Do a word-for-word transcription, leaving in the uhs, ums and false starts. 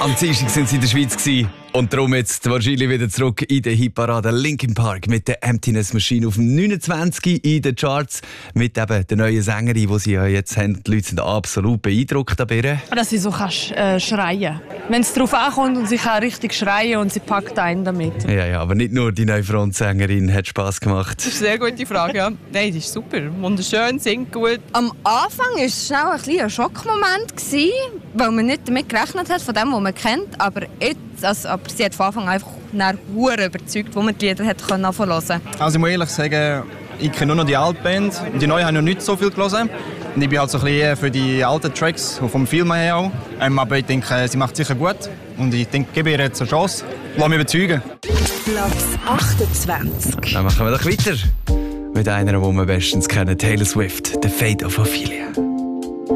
Am Dienstag sind sie in der Schweiz gewesen. Und darum jetzt wahrscheinlich wieder zurück in der Hitparade. Linkin Park mit der Emptiness Machine auf dem neunundzwanzig in den Charts. Mit eben der neuen Sängerin, die sie ja jetzt haben. Die Leute sind absolut beeindruckt dabei. Dass sie so kannst, äh, schreien. Wenn es darauf ankommt und sie kann richtig schreien und sie packt einen damit. Ja, ja, aber nicht nur die neue Frontsängerin hat Spass gemacht. Das ist eine sehr gute Frage, ja. Nein, das ist super. Wunderschön, singt gut. Am Anfang war es schnell ein, bisschen ein Schockmoment, weil man nicht damit gerechnet hat, von dem, was man kennt. Aber jetzt, also, aber sie hat von Anfang an einfach sehr überzeugt, wo man die Lieder hat anfangen hören. Also ich muss ehrlich sagen, ich kenne nur noch die alte Band. Die neue habe ich noch nicht so viel gelesen. Und ich bin halt so ein bisschen für die alten Tracks, vom Film her auch. Ähm, aber ich denke, sie macht sicher gut. Und ich denke, gebe ihr jetzt eine Chance. Lass mich überzeugen. Platz achtundzwanzig. Dann machen wir doch weiter mit einer, die wir bestens kennen, Taylor Swift, «The Fate of Ophelia».